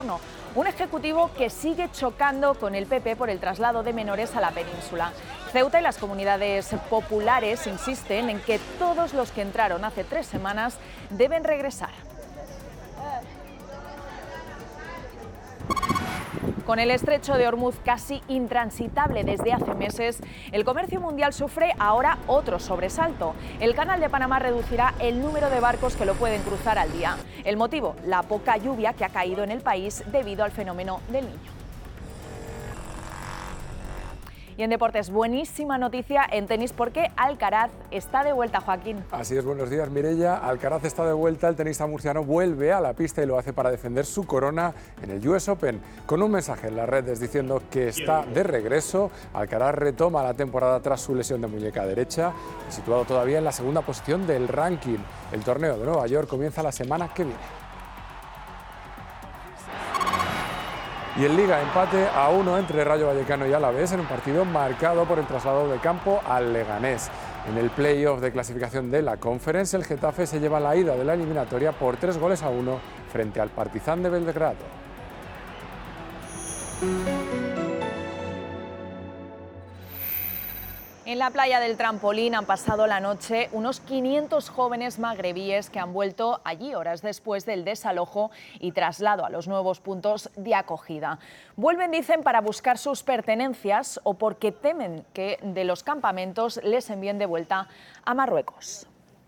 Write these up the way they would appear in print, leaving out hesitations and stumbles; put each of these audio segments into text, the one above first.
Un ejecutivo que sigue chocando con el PP por el traslado de menores a la península. Ceuta y las comunidades populares insisten en que todos los que entraron hace 3 semanas deben regresar. Con el estrecho de Ormuz casi intransitable desde hace meses, el comercio mundial sufre ahora otro sobresalto. El Canal de Panamá reducirá el número de barcos que lo pueden cruzar al día. El motivo, la poca lluvia que ha caído en el país debido al fenómeno del Niño. Y en deportes, buenísima noticia en tenis porque Alcaraz está de vuelta, Joaquín. Así es, buenos días, Mireia. Alcaraz está de vuelta, el tenista murciano vuelve a la pista y lo hace para defender su corona en el US Open. Con un mensaje en las redes diciendo que está de regreso, Alcaraz retoma la temporada tras su lesión de muñeca derecha, situado todavía en la segunda posición del ranking. El torneo de Nueva York comienza la semana que viene. Y en Liga, empate a 1 entre Rayo Vallecano y Alavés en un partido marcado por el traslado de campo al Leganés. En el play-off de clasificación de la Conference, el Getafe se lleva la ida de la eliminatoria por 3-1 frente al Partizan de Belgrado. En la playa del Trampolín han pasado la noche unos 500 jóvenes magrebíes que han vuelto allí horas después del desalojo y traslado a los nuevos puntos de acogida. Vuelven, dicen, para buscar sus pertenencias o porque temen que de los campamentos les envíen de vuelta a Marruecos.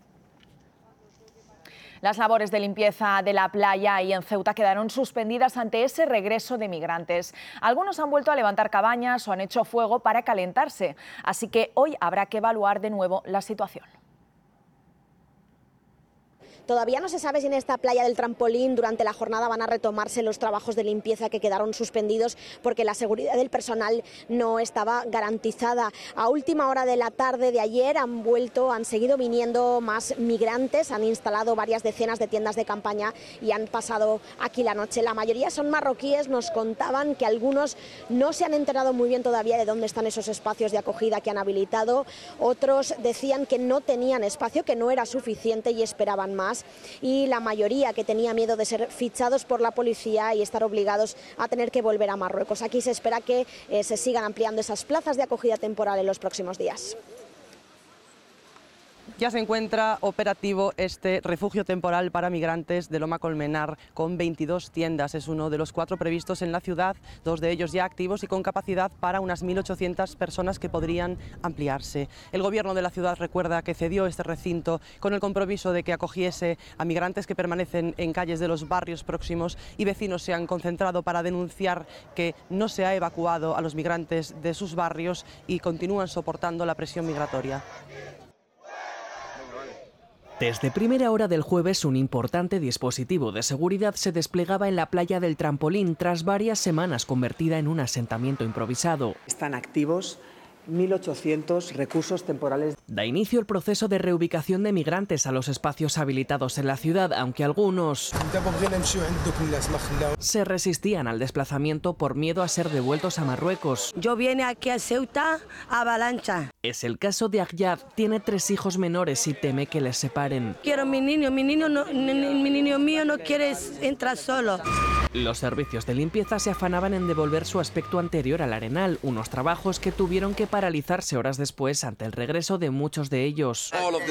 Las labores de limpieza de la playa y en Ceuta quedaron suspendidas ante ese regreso de migrantes. Algunos han vuelto a levantar cabañas o han hecho fuego para calentarse, así que hoy habrá que evaluar de nuevo la situación. Todavía no se sabe si en esta playa del Trampolín durante la jornada van a retomarse los trabajos de limpieza que quedaron suspendidos porque la seguridad del personal no estaba garantizada. A última hora de la tarde de ayer han seguido viniendo más migrantes, han instalado varias decenas de tiendas de campaña y han pasado aquí la noche. La mayoría son marroquíes, nos contaban que algunos no se han enterado muy bien todavía de dónde están esos espacios de acogida que han habilitado. Otros decían que no tenían espacio, que no era suficiente y esperaban más. Y la mayoría que tenía miedo de ser fichados por la policía y estar obligados a tener que volver a Marruecos. Aquí se espera que se sigan ampliando esas plazas de acogida temporal en los próximos días. Ya se encuentra operativo este refugio temporal para migrantes de Loma Colmenar con 22 tiendas. Es uno de los 4 previstos en la ciudad, 2 de ellos ya activos y con capacidad para unas 1.800 personas que podrían ampliarse. El gobierno de la ciudad recuerda que cedió este recinto con el compromiso de que acogiese a migrantes que permanecen en calles de los barrios próximos y vecinos se han concentrado para denunciar que no se ha evacuado a los migrantes de sus barrios y continúan soportando la presión migratoria. Desde primera hora del jueves, un importante dispositivo de seguridad se desplegaba en la playa del Trampolín tras varias semanas convertida en un asentamiento improvisado. Están activos 1.800 recursos temporales. Da inicio el proceso de reubicación de migrantes a los espacios habilitados en la ciudad, aunque algunos se resistían al desplazamiento por miedo a ser devueltos a Marruecos. Yo vine aquí a Ceuta a avalancha. Es el caso de Agyad. Tiene 3 hijos menores y teme que les separen. Quiero mi niño mío no quiere entrar solo. Los servicios de limpieza se afanaban en devolver su aspecto anterior al Arenal, unos trabajos que tuvieron que paralizarse horas después ante el regreso de muchos de ellos.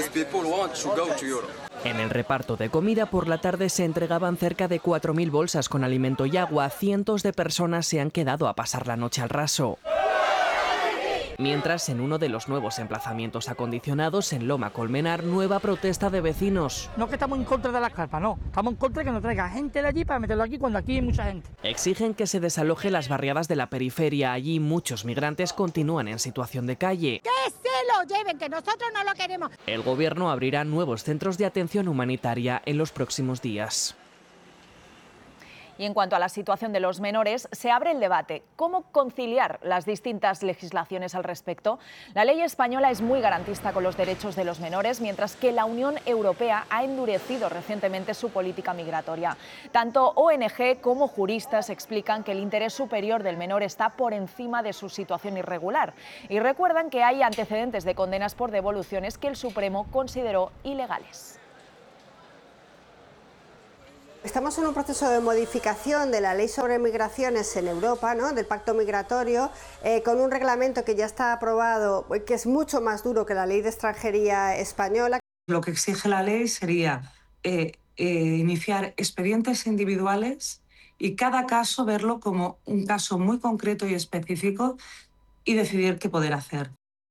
En el reparto de comida por la tarde se entregaban cerca de 4.000 bolsas con alimento y agua. Cientos de personas se han quedado a pasar la noche al raso. Mientras, en uno de los nuevos emplazamientos acondicionados en Loma Colmenar, nueva protesta de vecinos. No que estamos en contra de las carpas, no. Estamos en contra de que nos traiga gente de allí para meterlo aquí cuando aquí hay mucha gente. Exigen que se desaloje las barriadas de la periferia. Allí muchos migrantes continúan en situación de calle. ¡Que se lo lleven, que nosotros no lo queremos! El gobierno abrirá nuevos centros de atención humanitaria en los próximos días. Y en cuanto a la situación de los menores, se abre el debate. ¿Cómo conciliar las distintas legislaciones al respecto? La ley española es muy garantista con los derechos de los menores, mientras que la Unión Europea ha endurecido recientemente su política migratoria. Tanto ONG como juristas explican que el interés superior del menor está por encima de su situación irregular. Y recuerdan que hay antecedentes de condenas por devoluciones que el Supremo consideró ilegales. Estamos en un proceso de modificación de la ley sobre migraciones en Europa, ¿no?, del pacto migratorio, con un reglamento que ya está aprobado, que es mucho más duro que la ley de extranjería española. Lo que exige la ley sería iniciar expedientes individuales y cada caso verlo como un caso muy concreto y específico y decidir qué poder hacer.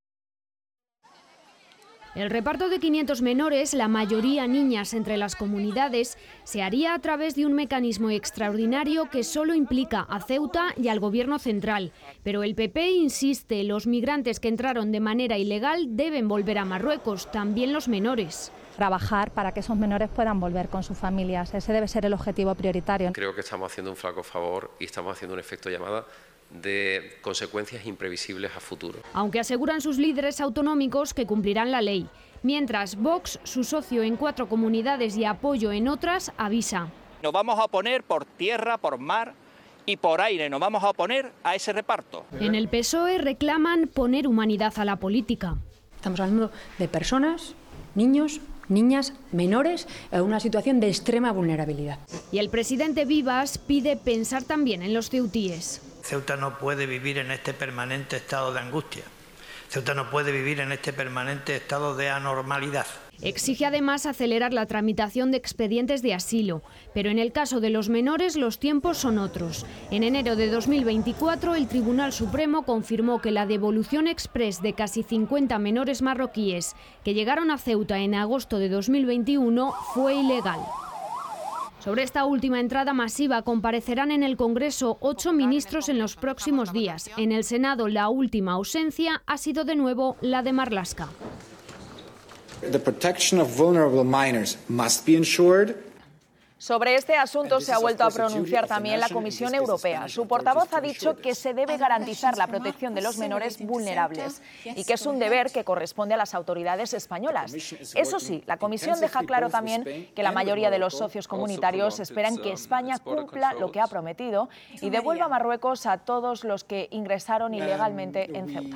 El reparto de 500 menores, la mayoría niñas entre las comunidades, se haría a través de un mecanismo extraordinario que solo implica a Ceuta y al Gobierno central. Pero el PP insiste, los migrantes que entraron de manera ilegal deben volver a Marruecos, también los menores. Trabajar para que esos menores puedan volver con sus familias. Ese debe ser el objetivo prioritario. Creo que estamos haciendo un flaco favor y estamos haciendo un efecto llamada de consecuencias imprevisibles a futuro. Aunque aseguran sus líderes autonómicos que cumplirán la ley. Mientras Vox, su socio en 4 comunidades y apoyo en otras, avisa. Nos vamos a oponer por tierra, por mar y por aire. Nos vamos a oponer a ese reparto. En el PSOE reclaman poner humanidad a la política. Estamos hablando de personas, niños, niñas, menores, en una situación de extrema vulnerabilidad. Y el presidente Vivas pide pensar también en los ceutíes. Ceuta no puede vivir en este permanente estado de angustia. Ceuta no puede vivir en este permanente estado de anormalidad. Exige además acelerar la tramitación de expedientes de asilo, pero en el caso de los menores los tiempos son otros. En enero de 2024 el Tribunal Supremo confirmó que la devolución exprés de casi 50 menores marroquíes que llegaron a Ceuta en agosto de 2021 fue ilegal. Sobre esta última entrada masiva comparecerán en el Congreso 8 ministros en los próximos días. En el Senado la última ausencia ha sido de nuevo la de Marlaska. The protection of vulnerable minors must be ensured. Sobre este asunto se ha vuelto a pronunciar también la Comisión Europea. Su portavoz ha dicho que se debe garantizar la protección de los menores vulnerables y que es un deber que corresponde a las autoridades españolas. Eso sí, la Comisión deja claro también que la mayoría de los socios comunitarios esperan que España cumpla lo que ha prometido y devuelva a Marruecos a todos los que ingresaron ilegalmente en Ceuta.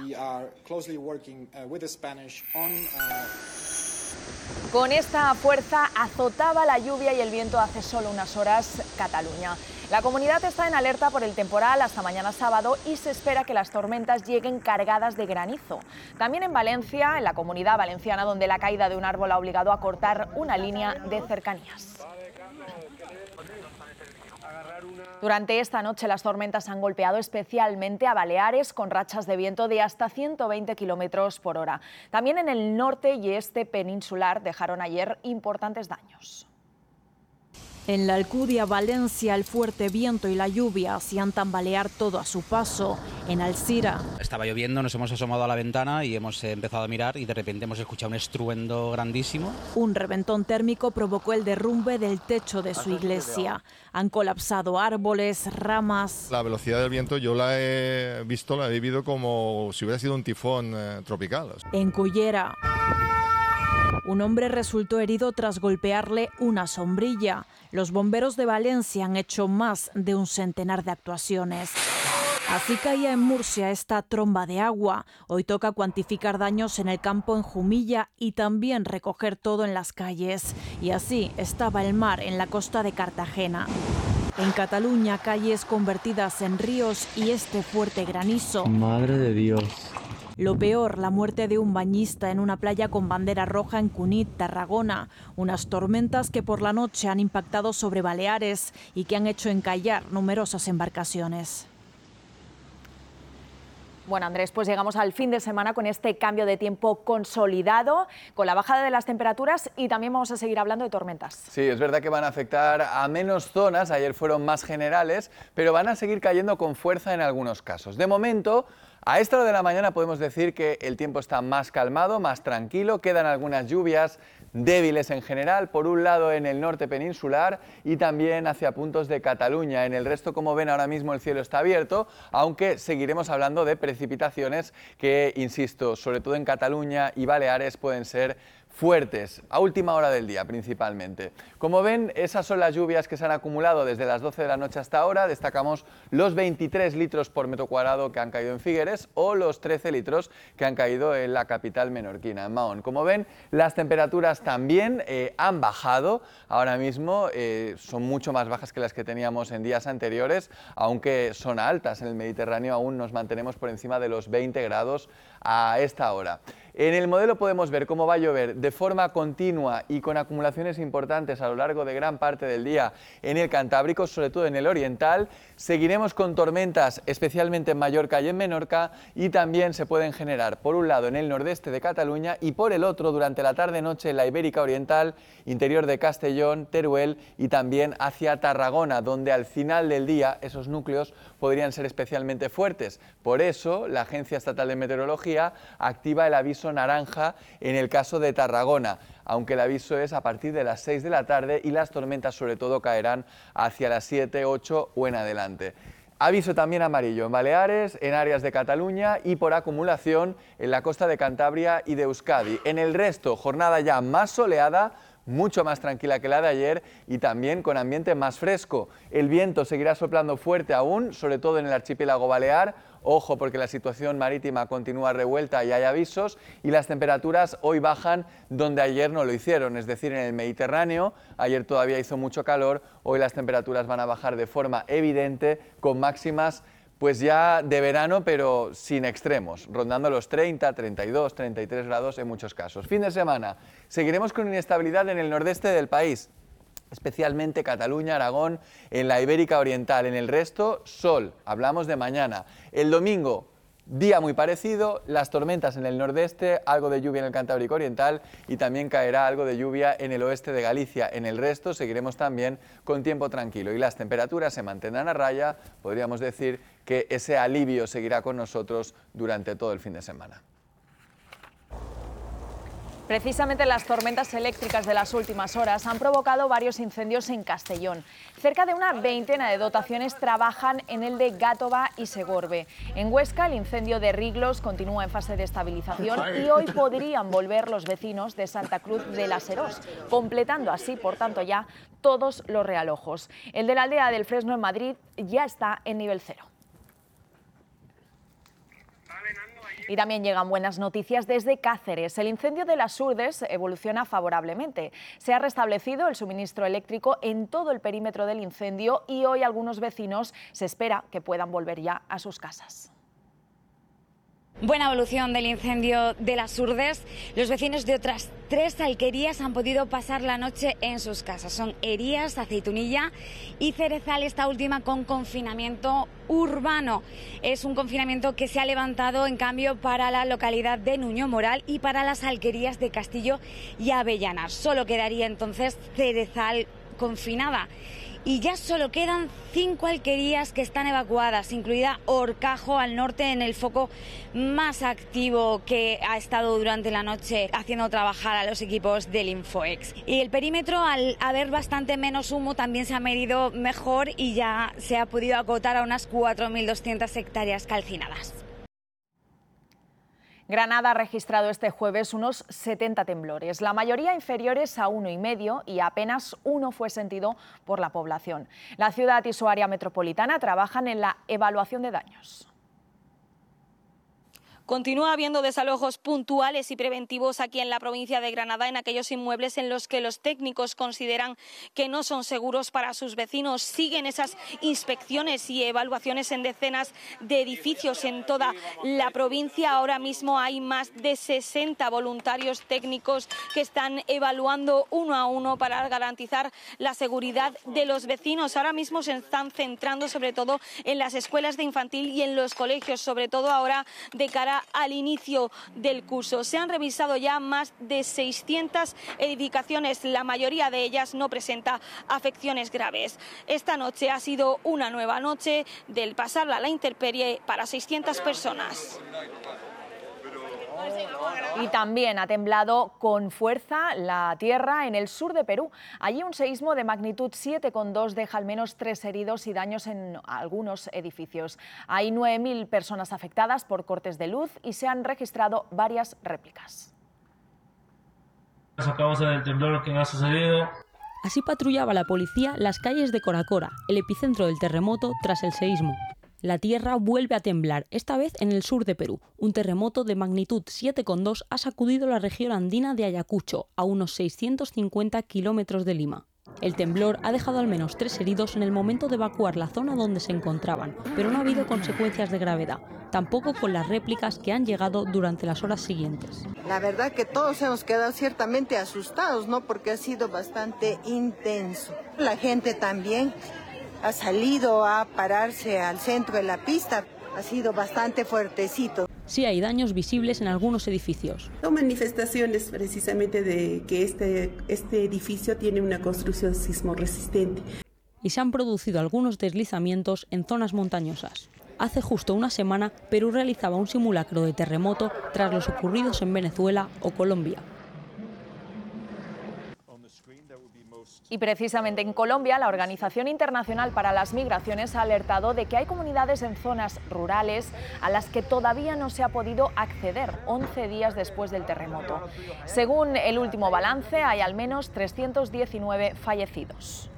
Con esta fuerza azotaba la lluvia y el viento hace solo unas horas Cataluña. La comunidad está en alerta por el temporal hasta mañana sábado y se espera que las tormentas lleguen cargadas de granizo. También en Valencia, en la Comunidad Valenciana, donde la caída de un árbol ha obligado a cortar una línea de cercanías. Durante esta noche las tormentas han golpeado especialmente a Baleares con rachas de viento de hasta 120 kilómetros por hora. También en el norte y este peninsular dejaron ayer importantes daños. En la Alcudia, Valencia, el fuerte viento y la lluvia hacían tambalear todo a su paso. En Alzira estaba lloviendo, nos hemos asomado a la ventana y hemos empezado a mirar y de repente hemos escuchado un estruendo grandísimo. Un reventón térmico provocó el derrumbe del techo de su iglesia. Han colapsado árboles, ramas. La velocidad del viento yo la he vivido como si hubiera sido un tifón tropical. En Cullera, un hombre resultó herido tras golpearle una sombrilla. Los bomberos de Valencia han hecho más de un centenar de actuaciones. Así caía en Murcia esta tromba de agua. Hoy toca cuantificar daños en el campo en Jumilla y también recoger todo en las calles. Y así estaba el mar en la costa de Cartagena. En Cataluña, calles convertidas en ríos y este fuerte granizo. Madre de Dios. Lo peor, la muerte de un bañista en una playa con bandera roja en Cunit, Tarragona. Unas tormentas que por la noche han impactado sobre Baleares y que han hecho encallar numerosas embarcaciones. Bueno, Andrés, pues llegamos al fin de semana con este cambio de tiempo consolidado, con la bajada de las temperaturas y también vamos a seguir hablando de tormentas. Sí, es verdad que van a afectar a menos zonas, ayer fueron más generales, pero van a seguir cayendo con fuerza en algunos casos. De momento, a esta hora de la mañana podemos decir que el tiempo está más calmado, más tranquilo, quedan algunas lluvias débiles en general, por un lado en el norte peninsular y también hacia puntos de Cataluña. En el resto, como ven, ahora mismo el cielo está abierto, aunque seguiremos hablando de precipitaciones que, insisto, sobre todo en Cataluña y Baleares pueden ser fuertes, a última hora del día principalmente. Como ven, esas son las lluvias que se han acumulado desde las 12 de la noche hasta ahora. Destacamos los 23 litros por metro cuadrado que han caído en Figueres o los 13 litros que han caído en la capital menorquina, en Mahón. Como ven, las temperaturas también han bajado. Ahora mismo son mucho más bajas que las que teníamos en días anteriores, aunque son altas. En el Mediterráneo aún nos mantenemos por encima de los 20 grados a esta hora. En el modelo podemos ver cómo va a llover de forma continua y con acumulaciones importantes a lo largo de gran parte del día en el Cantábrico, sobre todo en el oriental. Seguiremos con tormentas, especialmente en Mallorca y en Menorca, y también se pueden generar, por un lado, en el nordeste de Cataluña y por el otro, durante la tarde-noche, en la Ibérica Oriental, interior de Castellón, Teruel y también hacia Tarragona, donde al final del día esos núcleos podrían ser especialmente fuertes. Por eso, la Agencia Estatal de Meteorología activa el aviso naranja en el caso de Tarragona, aunque el aviso es a partir de las 6 de la tarde y las tormentas sobre todo caerán hacia las 7, 8 o en adelante. Aviso también amarillo en Baleares, en áreas de Cataluña y por acumulación en la costa de Cantabria y de Euskadi. En el resto, jornada ya más soleada, mucho más tranquila que la de ayer y también con ambiente más fresco. El viento seguirá soplando fuerte aún, sobre todo en el archipiélago balear. Ojo, porque la situación marítima continúa revuelta y hay avisos, y las temperaturas hoy bajan donde ayer no lo hicieron, es decir, en el Mediterráneo. Ayer todavía hizo mucho calor, hoy las temperaturas van a bajar de forma evidente, con máximas pues ya de verano, pero sin extremos, rondando los 30, 32, 33 grados en muchos casos. Fin de semana, seguiremos con inestabilidad en el nordeste del país, especialmente Cataluña, Aragón, en la Ibérica Oriental. En el resto, sol, hablamos de mañana. El domingo, día muy parecido, las tormentas en el nordeste, algo de lluvia en el Cantábrico Oriental y también caerá algo de lluvia en el oeste de Galicia. En el resto seguiremos también con tiempo tranquilo y las temperaturas se mantendrán a raya. Podríamos decir que ese alivio seguirá con nosotros durante todo el fin de semana. Precisamente las tormentas eléctricas de las últimas horas han provocado varios incendios en Castellón. Cerca de una veintena de dotaciones trabajan en el de Gátova y Segorbe. En Huesca, el incendio de Riglos continúa en fase de estabilización y hoy podrían volver los vecinos de Santa Cruz de la Serós, completando así, por tanto, ya todos los realojos. El de la aldea del Fresno en Madrid ya está en nivel 0. Y también llegan buenas noticias desde Cáceres. El incendio de las Urdes evoluciona favorablemente. Se ha restablecido el suministro eléctrico en todo el perímetro del incendio y hoy algunos vecinos se espera que puedan volver ya a sus casas. Buena evolución del incendio de las Urdes. Los vecinos de otras 3 alquerías han podido pasar la noche en sus casas. Son Herías, Aceitunilla y Cerezal, esta última con confinamiento urbano. Es un confinamiento que se ha levantado, en cambio, para la localidad de Nuño Moral y para las alquerías de Castillo y Avellanas. Solo quedaría entonces Cerezal confinada. Y ya solo quedan 5 alquerías que están evacuadas, incluida Horcajo al norte, en el foco más activo que ha estado durante la noche haciendo trabajar a los equipos del Infoex. Y el perímetro, al haber bastante menos humo, también se ha medido mejor y ya se ha podido acotar a unas 4.200 hectáreas calcinadas. Granada ha registrado este jueves unos 70 temblores, la mayoría inferiores a 1,5 y apenas uno fue sentido por la población. La ciudad y su área metropolitana trabajan en la evaluación de daños. Continúa habiendo desalojos puntuales y preventivos aquí en la provincia de Granada, en aquellos inmuebles en los que los técnicos consideran que no son seguros para sus vecinos. Siguen esas inspecciones y evaluaciones en decenas de edificios en toda la provincia. Ahora mismo hay más de 60 voluntarios técnicos que están evaluando uno a uno para garantizar la seguridad de los vecinos. Ahora mismo se están centrando sobre todo en las escuelas de infantil y en los colegios, sobre todo ahora de cara al inicio del curso. Se han revisado ya más de 600 edificaciones, la mayoría de ellas no presenta afecciones graves. Esta noche ha sido una nueva noche del pasarla a la intemperie para 600 personas. Y también ha temblado con fuerza la tierra en el sur de Perú. Allí un seísmo de magnitud 7,2 deja al menos 3 heridos y daños en algunos edificios. Hay 9.000 personas afectadas por cortes de luz y se han registrado varias réplicas. A causa del temblor que ha sucedido. Así patrullaba la policía las calles de Coracora, el epicentro del terremoto tras el seísmo. La tierra vuelve a temblar, esta vez en el sur de Perú. Un terremoto de magnitud 7,2 ha sacudido la región andina de Ayacucho, a unos 650 kilómetros de Lima. El temblor ha dejado al menos 3 heridos en el momento de evacuar la zona donde se encontraban, pero no ha habido consecuencias de gravedad, tampoco con las réplicas que han llegado durante las horas siguientes. La verdad que todos hemos quedado ciertamente asustados, ¿no? Porque ha sido bastante intenso. La gente también ha salido a pararse al centro de la pista, ha sido bastante fuertecito. Sí hay daños visibles en algunos edificios. Son manifestaciones precisamente de que este edificio tiene una construcción sismorresistente. Y se han producido algunos deslizamientos en zonas montañosas. Hace justo una semana, Perú realizaba un simulacro de terremoto tras los ocurridos en Venezuela o Colombia. Y precisamente en Colombia, la Organización Internacional para las Migraciones ha alertado de que hay comunidades en zonas rurales a las que todavía no se ha podido acceder 11 días después del terremoto. Según el último balance, hay al menos 319 fallecidos.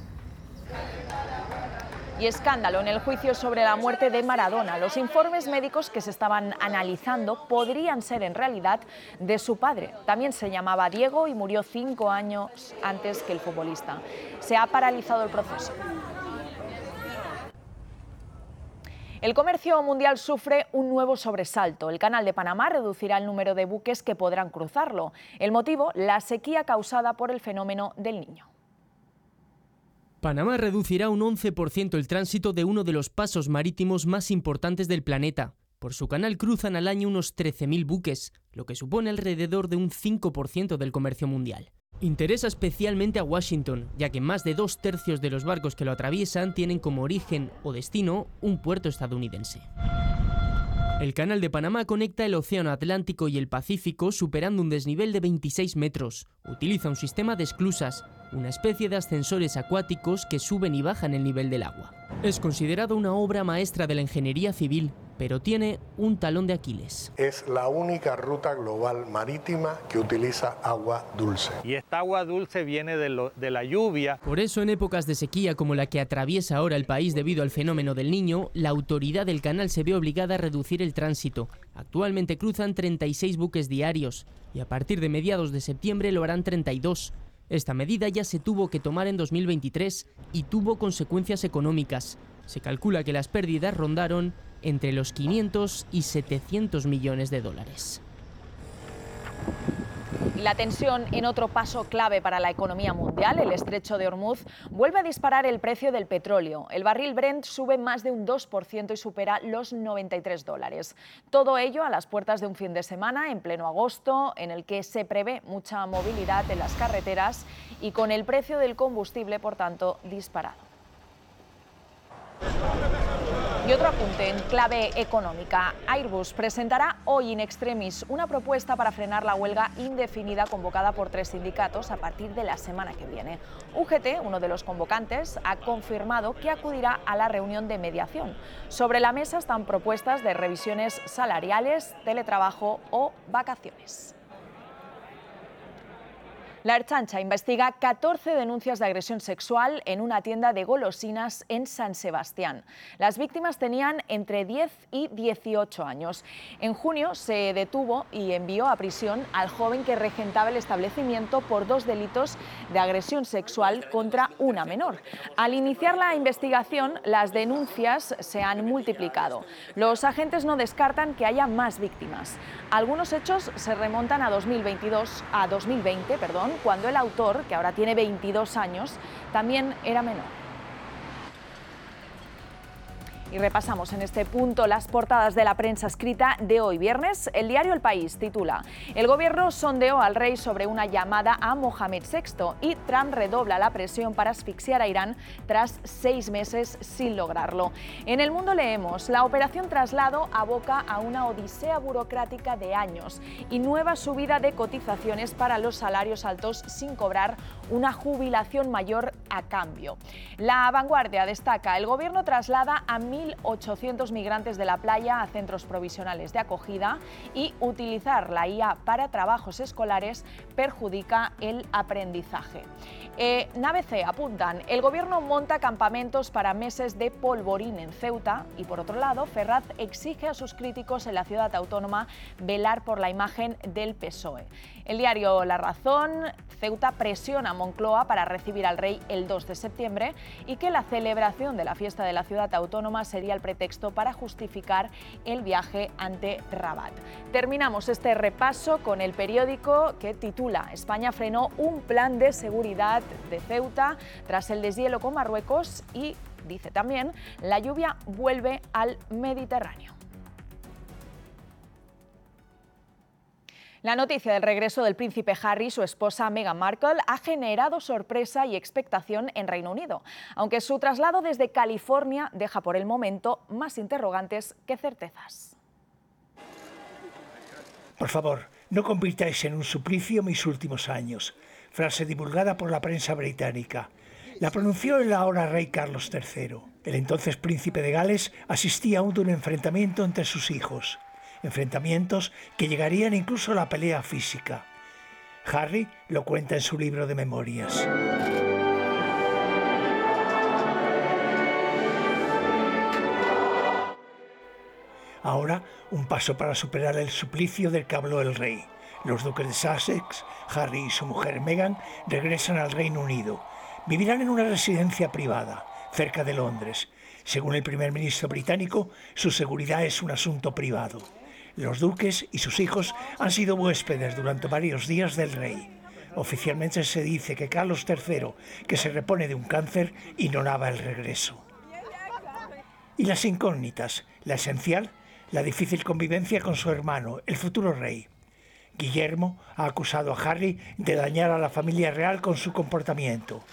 Y escándalo en el juicio sobre la muerte de Maradona. Los informes médicos que se estaban analizando podrían ser en realidad de su padre. También se llamaba Diego y murió 5 años antes que el futbolista. Se ha paralizado el proceso. El comercio mundial sufre un nuevo sobresalto. El Canal de Panamá reducirá el número de buques que podrán cruzarlo. El motivo, la sequía causada por el fenómeno del Niño. Panamá reducirá un 11% el tránsito de uno de los pasos marítimos más importantes del planeta. Por su canal cruzan al año unos 13.000 buques, lo que supone alrededor de un 5% del comercio mundial. Interesa especialmente a Washington, ya que más de 2/3 de los barcos que lo atraviesan tienen como origen o destino un puerto estadounidense. El Canal de Panamá conecta el Océano Atlántico y el Pacífico superando un desnivel de 26 metros. Utiliza un sistema de esclusas, una especie de ascensores acuáticos que suben y bajan el nivel del agua. Es considerado una obra maestra de la ingeniería civil, pero tiene un talón de Aquiles. Es la única ruta global marítima que utiliza agua dulce. Y esta agua dulce viene de la lluvia. Por eso, en épocas de sequía como la que atraviesa ahora el país debido al fenómeno del Niño, la autoridad del canal se ve obligada a reducir el tránsito. Actualmente cruzan 36 buques diarios y a partir de mediados de septiembre lo harán 32. Esta medida ya se tuvo que tomar en 2023 y tuvo consecuencias económicas. Se calcula que las pérdidas rondaron entre los 500 y 700 millones de dólares. Y la tensión en otro paso clave para la economía mundial, el estrecho de Hormuz, vuelve a disparar el precio del petróleo. El barril Brent sube más de un 2% y supera los $93. Todo ello a las puertas de un fin de semana en pleno agosto, en el que se prevé mucha movilidad en las carreteras y con el precio del combustible, por tanto, disparado. Y otro apunte en clave económica. Airbus presentará hoy in extremis una propuesta para frenar la huelga indefinida convocada por 3 sindicatos a partir de la semana que viene. UGT, uno de los convocantes, ha confirmado que acudirá a la reunión de mediación. Sobre la mesa están propuestas de revisiones salariales, teletrabajo o vacaciones. La Ertzaintza investiga 14 denuncias de agresión sexual en una tienda de golosinas en San Sebastián. Las víctimas tenían entre 10 y 18 años. En junio se detuvo y envió a prisión al joven que regentaba el establecimiento por 2 delitos de agresión sexual contra una menor. Al iniciar la investigación, las denuncias se han multiplicado. Los agentes no descartan que haya más víctimas. Algunos hechos se remontan a 2020, cuando el autor, que ahora tiene 22 años, también era menor. Y repasamos en este punto las portadas de la prensa escrita de hoy viernes. El diario El País titula: El gobierno sondeó al rey sobre una llamada a Mohamed VI y Trump redobla la presión para asfixiar a Irán tras 6 meses sin lograrlo. En El Mundo leemos: la operación traslado aboca a una odisea burocrática de años y nueva subida de cotizaciones para los salarios altos sin cobrar una jubilación mayor a cambio. La Vanguardia destaca: el gobierno traslada a 1.800 migrantes de la playa a centros provisionales de acogida y utilizar la IA para trabajos escolares perjudica el aprendizaje. Nave C apuntan: el gobierno monta campamentos para meses de polvorín en Ceuta, y por otro lado, Ferraz exige a sus críticos en la ciudad autónoma velar por la imagen del PSOE. El diario La Razón: Ceuta presiona a Moncloa para recibir al rey el 2 de septiembre y que la celebración de la fiesta de la ciudad autónoma sería el pretexto para justificar el viaje ante Rabat. Terminamos este repaso con El Periódico, que titula: España frenó un plan de seguridad de Ceuta tras el deshielo con Marruecos, y dice también: la lluvia vuelve al Mediterráneo. La noticia del regreso del príncipe Harry y su esposa Meghan Markle ha generado sorpresa y expectación en Reino Unido, aunque su traslado desde California deja por el momento más interrogantes que certezas. Por favor, no convirtáis en un suplicio mis últimos años. Frase divulgada por la prensa británica. La pronunció el ahora rey Carlos III. El entonces príncipe de Gales asistía aún de un enfrentamiento entre sus hijos. Enfrentamientos que llegarían incluso a la pelea física. Harry lo cuenta en su libro de memorias. Ahora, un paso para superar el suplicio del que habló el rey. Los duques de Sussex, Harry y su mujer Meghan, regresan al Reino Unido. Vivirán en una residencia privada, cerca de Londres. Según el primer ministro británico, su seguridad es un asunto privado. Los duques y sus hijos han sido huéspedes durante varios días del rey. Oficialmente se dice que Carlos III, que se repone de un cáncer, ignoraba el regreso. Y las incógnitas, la esencial, la difícil convivencia con su hermano, el futuro rey. Guillermo ha acusado a Harry de dañar a la familia real con su comportamiento.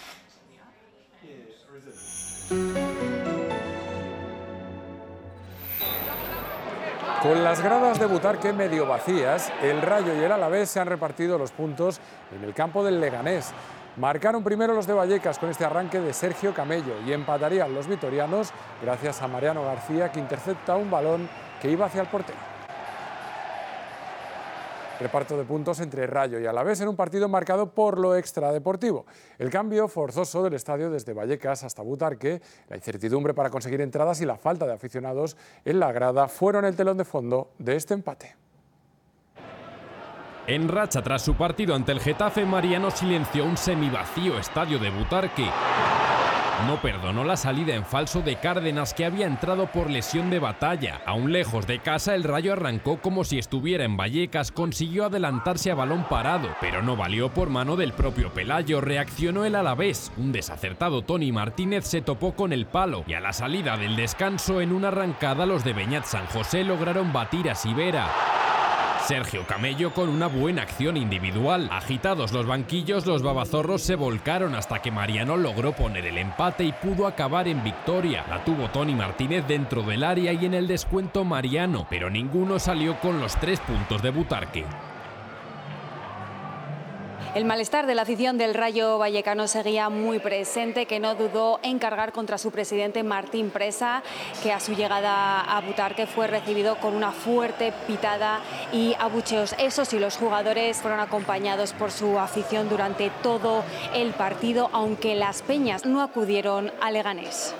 Con las gradas de Butarque medio vacías, el Rayo y el Alavés se han repartido los puntos en el campo del Leganés. Marcaron primero los de Vallecas con este arranque de Sergio Camello y empatarían los vitorianos gracias a Mariano García, que intercepta un balón que iba hacia el portero. Reparto de puntos entre Rayo y Alavés en un partido marcado por lo extradeportivo. El cambio forzoso del estadio desde Vallecas hasta Butarque, la incertidumbre para conseguir entradas y la falta de aficionados en la grada fueron el telón de fondo de este empate. En racha tras su partido ante el Getafe, Mariano silenció un semivacío estadio de Butarque. No perdonó la salida en falso de Cárdenas, que había entrado por lesión de Batalla. Aún lejos de casa, el Rayo arrancó como si estuviera en Vallecas, consiguió adelantarse a balón parado, pero no valió por mano del propio Pelayo. Reaccionó el Alavés. Un desacertado Toni Martínez se topó con el palo y a la salida del descanso, en una arrancada, los de Beñat San José lograron batir a Sivera. Sergio Camello con una buena acción individual. Agitados los banquillos, los babazorros se volcaron hasta que Mariano logró poner el empate y pudo acabar en victoria. La tuvo Toni Martínez dentro del área y en el descuento Mariano, pero ninguno salió con los 3 puntos de Butarque. El malestar de la afición del Rayo vallecano seguía muy presente, que no dudó en cargar contra su presidente Martín Presa, que a su llegada a Butarque fue recibido con una fuerte pitada y abucheos. Eso sí, los jugadores fueron acompañados por su afición durante todo el partido, aunque las peñas no acudieron a Leganés.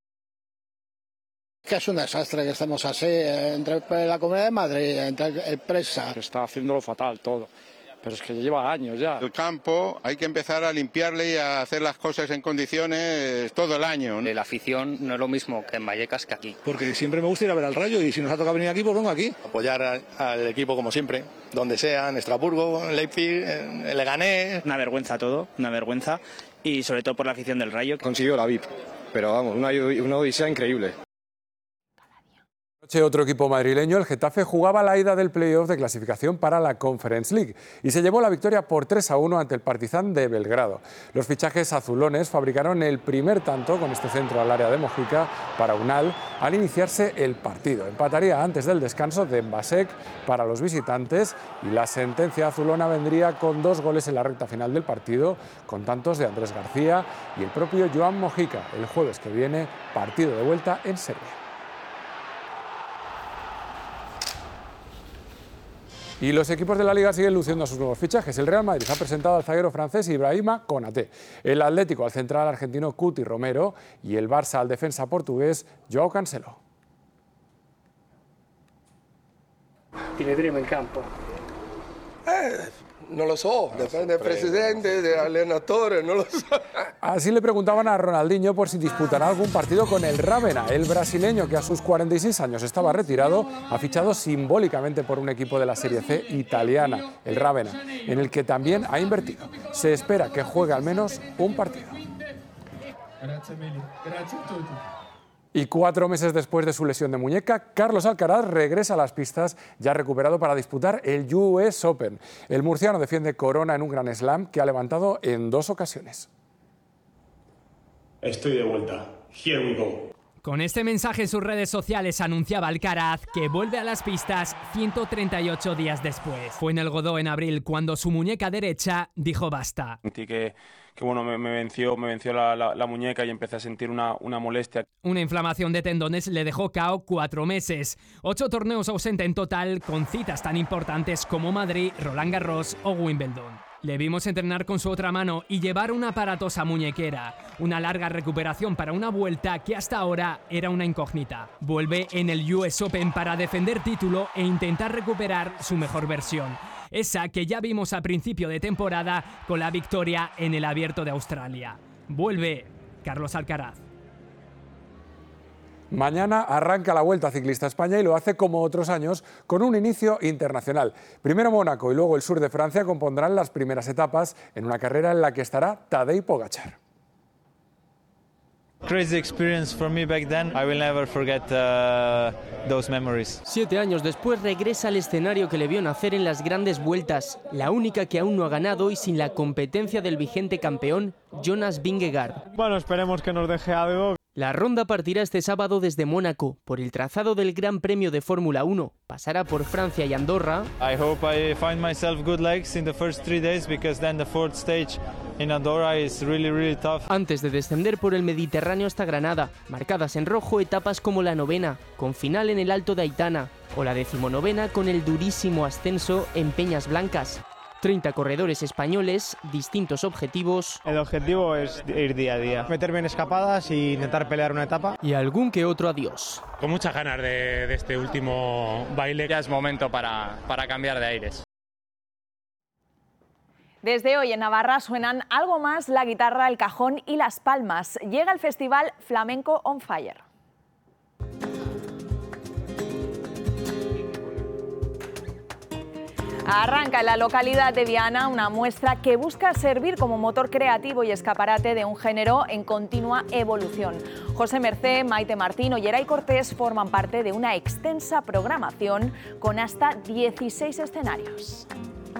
Que es un desastre que estemos así, entre la Comunidad de Madrid, entre el Presa. Está haciéndolo fatal todo. Pero es que lleva años ya. El campo hay que empezar a limpiarle y a hacer las cosas en condiciones todo el año. La afición no es lo mismo que en Vallecas que aquí. Porque siempre me gusta ir a ver al Rayo y si nos ha tocado venir aquí, pues vengo aquí. Apoyar al equipo como siempre, donde sea, en Estrasburgo, en Leipzig, en Leganés. Una vergüenza todo, una vergüenza. Y sobre todo por la afición del Rayo. Consiguió la VIP, pero vamos, una odisea increíble. Otro equipo madrileño, el Getafe, jugaba la ida del playoff de clasificación para la Conference League y se llevó la victoria por 3-1 ante el Partizan de Belgrado. Los fichajes azulones fabricaron el primer tanto con este centro al área de Mojica para Unal al iniciarse el partido. Empataría antes del descanso de Mbasek para los visitantes y la sentencia azulona vendría con 2 goles en la recta final del partido, con tantos de Andrés García y el propio Joan Mojica. El jueves que viene, partido de vuelta en Serbia. Y los equipos de la Liga siguen luciendo a sus nuevos fichajes. El Real Madrid ha presentado al zaguero francés Ibrahima Konaté, el Atlético al central argentino Cuti Romero y el Barça al defensa portugués Joao Cancelo. Ti vedremo in campo. Non lo so, depende del presidente, del allenatore, non lo so. Así le preguntaban a Ronaldinho por si disputará algún partido con el Ravenna. El brasileño, que a sus 46 años estaba retirado, ha fichado simbólicamente por un equipo de la Serie C italiana, el Ravenna, en el que también ha invertido. Se espera que juegue al menos un partido. Y 4 meses después de su lesión de muñeca, Carlos Alcaraz regresa a las pistas, ya recuperado para disputar el US Open. El murciano defiende corona en un Grand Slam que ha levantado en 2 ocasiones. Estoy de vuelta. Here we go. Con este mensaje en sus redes sociales anunciaba Alcaraz que vuelve a las pistas 138 días después. Fue en el Godó en abril cuando su muñeca derecha dijo basta. Sentí que bueno, me venció la muñeca y empecé a sentir una molestia. Una inflamación de tendones le dejó KO 4 meses. 8 torneos ausente en total, con citas tan importantes como Madrid, Roland Garros o Wimbledon. Le vimos entrenar con su otra mano y llevar una aparatosa muñequera. Una larga recuperación para una vuelta que hasta ahora era una incógnita. Vuelve en el US Open para defender título e intentar recuperar su mejor versión. Esa que ya vimos a principio de temporada con la victoria en el Abierto de Australia. Vuelve Carlos Alcaraz. Mañana arranca la Vuelta Ciclista a España y lo hace como otros años con un inicio internacional. Primero Mónaco y luego el sur de Francia compondrán las primeras etapas en una carrera en la que estará Tadej Pogačar. Crazy experience for me back then. I will never forget those memories. 7 años después regresa al escenario que le vio nacer en las grandes vueltas, la única que aún no ha ganado y sin la competencia del vigente campeón Jonas Vingegaard. Bueno, esperemos que nos deje algo. La ronda partirá este sábado desde Mónaco, por el trazado del Gran Premio de Fórmula 1. Pasará por Francia y Andorra. I hope I find myself good legs in the first 3 days because then the 4th stage in Andorra is really tough. Antes de descender por el Mediterráneo hasta Granada, marcadas en rojo etapas como la 9ª, con final en el Alto de Aitana, o la 19ª con el durísimo ascenso en Peñas Blancas. 30 corredores españoles, distintos objetivos. El objetivo es ir día a día, meterme en escapadas e intentar pelear una etapa. Y algún que otro adiós. Con muchas ganas de este último baile. Ya es momento para cambiar de aires. Desde hoy en Navarra suenan algo más la guitarra, el cajón y las palmas. Llega el festival Flamenco on Fire. Arranca en la localidad de Viana una muestra que busca servir como motor creativo y escaparate de un género en continua evolución. José Mercé, Maite Martín o Yeray Cortés forman parte de una extensa programación con hasta 16 escenarios.